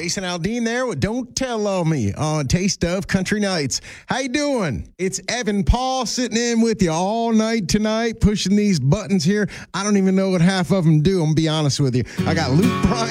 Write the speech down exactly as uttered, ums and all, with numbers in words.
Jason Aldean there with Don't Tell on Me on Taste of Country Nights. How you doing? It's Evan Paul sitting in with you all night tonight, pushing these buttons here. I don't even know what half of them do, I'm going to be honest with you. I got Luke Bryan